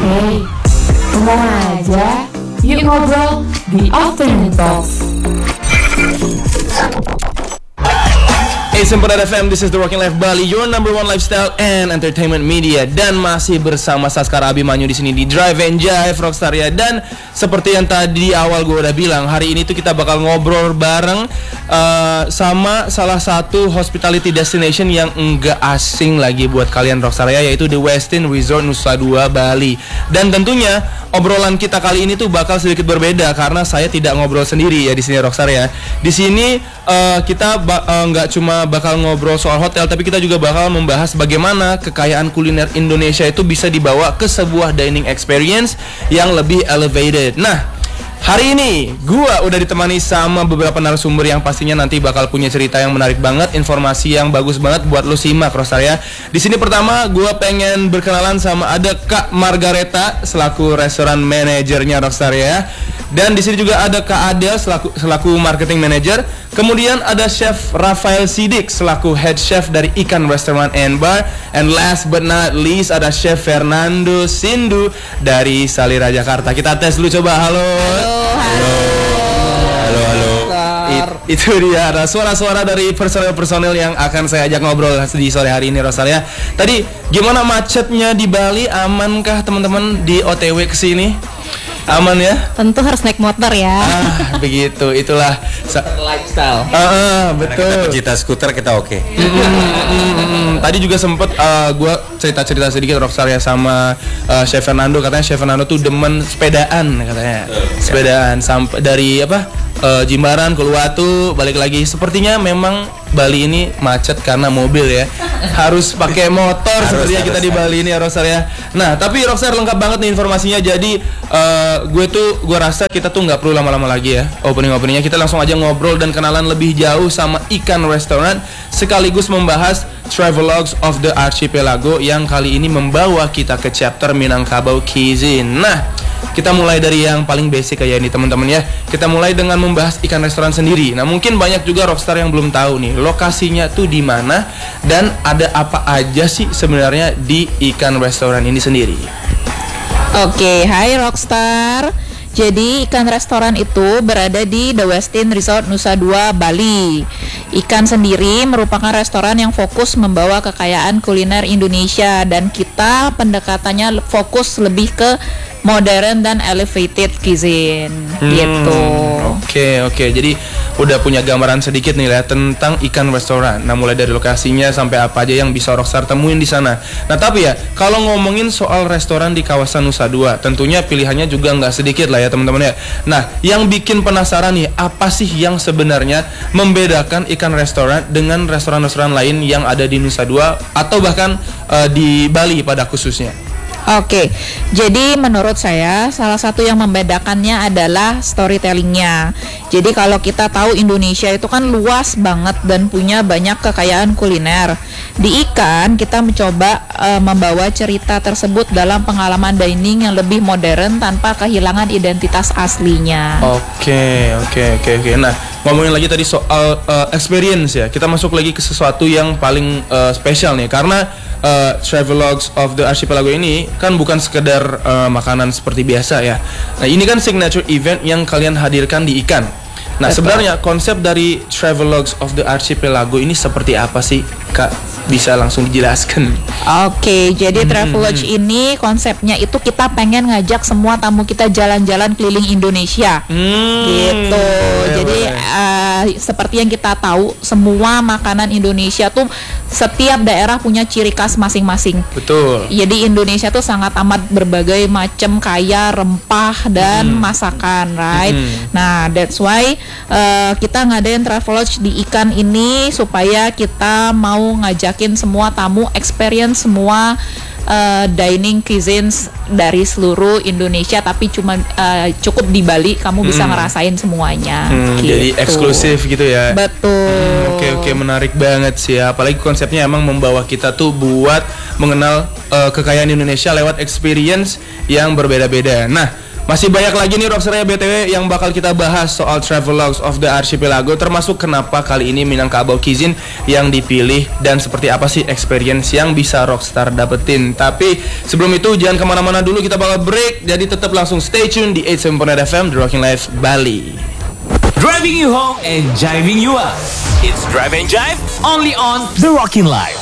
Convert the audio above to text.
Hey, ngomong aja, yuk ngobrol di Afternoon Talk. Hey Semperat FM, this is The Rocking Life Bali, your number one lifestyle and entertainment media. Dan masih bersama Saskara Abimanyu di sini di Drive and Jive Rockstar ya. Dan seperti yang tadi di awal gue udah bilang, hari ini tuh kita bakal ngobrol bareng sama salah satu hospitality destination yang enggak asing lagi buat kalian Rockstar ya, yaitu The Westin Resort Nusa Dua Bali. Dan tentunya obrolan kita kali ini tuh bakal sedikit berbeda karena saya tidak ngobrol sendiri ya di sini Rockstar ya. Di sini kita nggak cuma bakal ngobrol soal hotel, tapi kita juga bakal membahas bagaimana kekayaan kuliner Indonesia itu bisa dibawa ke sebuah dining experience yang lebih elevated. Nah, hari ini gua udah ditemani sama beberapa narasumber yang pastinya nanti bakal punya cerita yang menarik banget, informasi yang bagus banget buat lo simak Rockstar ya. Di sini pertama gua pengen berkenalan sama ada Kak Margareta selaku restoran manajernya Rockstar ya. Dan di sini juga ada Kak Adel selaku marketing manager. Kemudian ada Chef Rafael Sidik selaku head chef dari Ikan Restaurant and Bar. And last but not least ada Chef Fernando Sindu dari Salira Jakarta. Kita tes dulu coba. Halo. Itu dia ada suara-suara dari personel yang akan saya ajak ngobrol di sore hari ini Rosalia. Tadi gimana macetnya di Bali? Amankah teman-teman di OTW ke sini? Aman ya? Tentu harus naik motor ya. Begitu, itulah lifestyle. Betul. Kita pecinta skuter kita oke. Tadi juga sempet gue cerita-cerita sedikit Rockstar ya sama Chef Fernando. Katanya Chef Fernando tuh demen sepedaan katanya. Sepedaan sampai dari Jimbaran ke Uluwatu balik lagi. Sepertinya memang Bali ini macet karena mobil ya. Harus pakai motor sepertinya kita di Bali ini ya Rockstar ya. Nah, tapi Rockstar lengkap banget nih informasinya. Jadi gue rasa kita tuh nggak perlu lama-lama lagi ya openingnya. Kita langsung aja ngobrol dan kenalan lebih jauh sama Ikan Restaurant, sekaligus membahas Travelogues of the Archipelago yang kali ini membawa kita ke chapter Minangkabau Cuisine. Nah, kita mulai dari yang paling basic aja nih teman-teman ya. Kita mulai dengan membahas Ikan Restoran sendiri. Nah, mungkin banyak juga Rockstar yang belum tahu nih lokasinya tuh di mana dan ada apa aja sih sebenarnya di Ikan Restoran ini sendiri. Oke, hai Rockstar. Jadi Ikan Restoran itu berada di The Westin Resort Nusa Dua Bali. Ikan sendiri merupakan restoran yang fokus membawa kekayaan kuliner Indonesia dan kita pendekatannya fokus lebih ke modern dan elevated cuisine gitu. Oke. Jadi udah punya gambaran sedikit nih ya tentang Ikan Restoran. Nah, mulai dari lokasinya sampai apa aja yang bisa Rockstar temuin di sana. Nah, tapi ya kalau ngomongin soal restoran di kawasan Nusa Dua, tentunya pilihannya juga nggak sedikit lah ya teman-teman ya. Nah, yang bikin penasaran nih, apa sih yang sebenarnya membedakan Ikan Restoran dengan restoran-restoran lain yang ada di Nusa Dua atau bahkan di Bali pada khususnya? Oke, jadi menurut saya salah satu yang membedakannya adalah storytellingnya. Jadi kalau kita tahu Indonesia itu kan luas banget dan punya banyak kekayaan kuliner. Di Ikan kita mencoba membawa cerita tersebut dalam pengalaman dining yang lebih modern tanpa kehilangan identitas aslinya. Oke. Nah, ngomongin lagi tadi soal experience ya. Kita masuk lagi ke sesuatu yang paling spesial nih karena Travelogues of the Archipelago ini kan bukan sekedar makanan seperti biasa ya. Nah, ini kan signature event yang kalian hadirkan di Ikan. Nah, sebenarnya konsep dari Travelogues of the Archipelago ini seperti apa sih, Kak? Bisa langsung dijelaskan. Oke, jadi Travelogue ini konsepnya itu kita pengen ngajak semua tamu kita jalan-jalan keliling Indonesia. Gitu. Jadi seperti yang kita tahu, semua makanan Indonesia tuh setiap daerah punya ciri khas masing-masing. Betul. Jadi Indonesia tuh sangat amat berbagai macam kaya rempah dan masakan, right? Nah, that's why kita ngadain Travelogue di Ikan ini supaya kita mau ngajakin semua tamu experience semua dining cuisines dari seluruh Indonesia, tapi cuma cukup di Bali kamu bisa ngerasain semuanya. Gitu. Jadi eksklusif gitu ya. Betul. Oke, menarik banget sih ya. Apalagi konsepnya emang membawa kita tuh buat mengenal kekayaan Indonesia lewat experience yang berbeda-beda. Nah, Masih banyak lagi nih Rockstar ya BTW yang bakal kita bahas soal Travelogues of the Archipelago, termasuk kenapa kali ini Minangkabau Cuisine yang dipilih dan seperti apa sih experience yang bisa Rockstar dapetin. Tapi sebelum itu jangan kemana-mana dulu, kita bakal break, jadi tetap langsung stay tune di 87.net FM The Rocking Life Bali. Driving you home and jiving you up. It's Drive and Jive only on The Rockin' Life.